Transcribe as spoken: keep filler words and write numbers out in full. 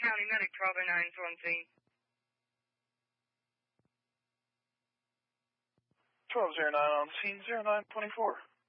County Medic, twelve oh nine is on scene. twelve oh nine on scene, zero nine twenty-four.